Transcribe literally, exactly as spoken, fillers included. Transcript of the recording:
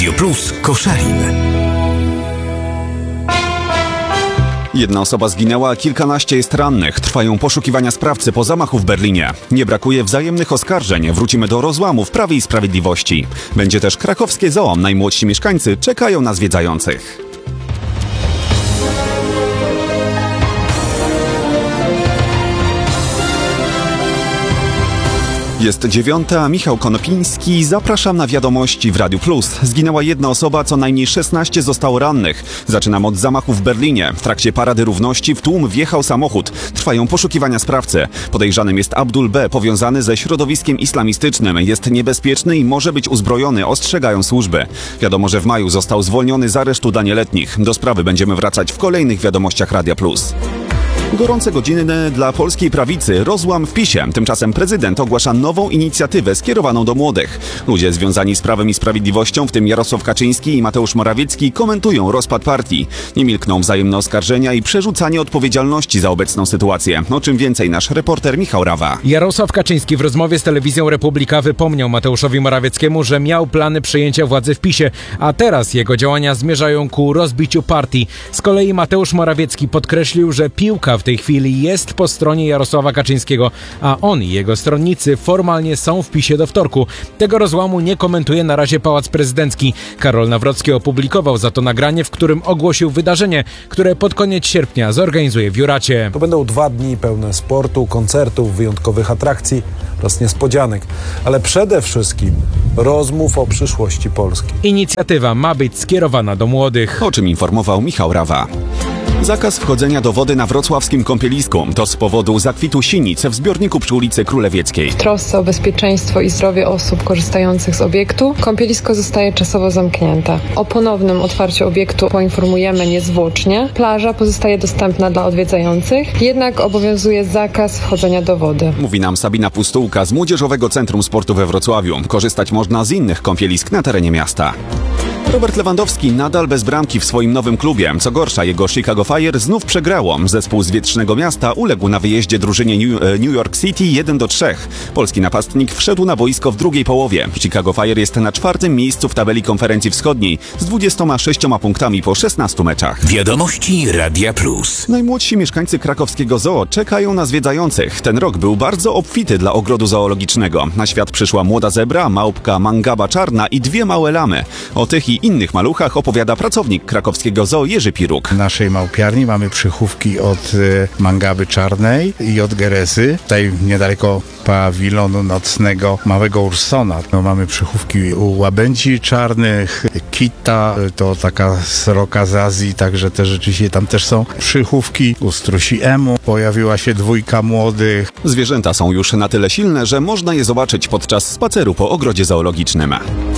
Radio Plus Koszalin. Jedna osoba zginęła, a kilkanaście jest rannych. Trwają poszukiwania sprawcy po zamachu w Berlinie. Nie brakuje wzajemnych oskarżeń. Wrócimy do rozłamu w Prawie i Sprawiedliwości. Będzie też krakowskie zoo. Najmłodsi mieszkańcy czekają na zwiedzających. Jest dziewiąta, Michał Konopiński. Zapraszam na wiadomości w Radiu Plus. Zginęła jedna osoba, co najmniej szesnaście zostało rannych. Zaczynam od zamachu w Berlinie. W trakcie Parady Równości w tłum wjechał samochód. Trwają poszukiwania sprawcy. Podejrzanym jest Abdul B., powiązany ze środowiskiem islamistycznym. Jest niebezpieczny i może być uzbrojony, ostrzegają służby. Wiadomo, że w maju został zwolniony z aresztu dla nieletnich. Do sprawy będziemy wracać w kolejnych wiadomościach Radia Plus. Gorące godziny dla polskiej prawicy. Rozłam w PiSie. Tymczasem prezydent ogłasza nową inicjatywę skierowaną do młodych. Ludzie związani z Prawem i Sprawiedliwością, w tym Jarosław Kaczyński i Mateusz Morawiecki, komentują rozpad partii. Nie milkną wzajemne oskarżenia i przerzucanie odpowiedzialności za obecną sytuację. O czym więcej nasz reporter Michał Rawa. Jarosław Kaczyński w rozmowie z telewizją Republika wypomniał Mateuszowi Morawieckiemu, że miał plany przejęcia władzy w PiSie, a teraz jego działania zmierzają ku rozbiciu partii. Z kolei Mateusz Morawiecki podkreślił, że piłka w tej chwili jest po stronie Jarosława Kaczyńskiego, a on i jego stronnicy formalnie są w PiSie do wtorku. Tego rozłamu nie komentuje na razie Pałac Prezydencki. Karol Nawrocki opublikował za to nagranie, w którym ogłosił wydarzenie, które pod koniec sierpnia zorganizuje w Juracie. To będą dwa dni pełne sportu, koncertów, wyjątkowych atrakcji oraz niespodzianek, ale przede wszystkim rozmów o przyszłości Polski. Inicjatywa ma być skierowana do młodych. O czym informował Michał Rawa. Zakaz wchodzenia do wody na wrocławskim kąpielisku. To z powodu zakwitu sinic w zbiorniku przy ulicy Królewieckiej. W trosce o bezpieczeństwo i zdrowie osób korzystających z obiektu, kąpielisko zostaje czasowo zamknięte. O ponownym otwarciu obiektu poinformujemy niezwłocznie. Plaża pozostaje dostępna dla odwiedzających, jednak obowiązuje zakaz wchodzenia do wody. Mówi nam Sabina Pustułka z Młodzieżowego Centrum Sportu we Wrocławiu. Korzystać można z innych kąpielisk na terenie miasta. Robert Lewandowski nadal bez bramki w swoim nowym klubie. Co gorsza, jego Chicago Fire znów przegrało. Zespół z Wietrznego Miasta uległ na wyjeździe drużynie New York City jeden do trzech. Polski napastnik wszedł na boisko w drugiej połowie. Chicago Fire jest na czwartym miejscu w tabeli Konferencji Wschodniej z dwudziestoma sześcioma punktami po szesnastu meczach. Wiadomości Radia Plus. Najmłodsi mieszkańcy krakowskiego zoo czekają na zwiedzających. Ten rok był bardzo obfity dla ogrodu zoologicznego. Na świat przyszła młoda zebra, małpka mangaba czarna i dwie małe lamy. O tych i innych maluchach opowiada pracownik krakowskiego zoo Jerzy Piruk. W naszej małpiarni mamy przychówki od y, mangaby czarnej i od geresy. Tutaj niedaleko pawilonu nocnego małego ursona. No, mamy przychówki u łabędzi czarnych, kita, to taka sroka z Azji, także te rzeczywiście tam też są przychówki. U strusi emu pojawiła się dwójka młodych. Zwierzęta są już na tyle silne, że można je zobaczyć podczas spaceru po ogrodzie zoologicznym.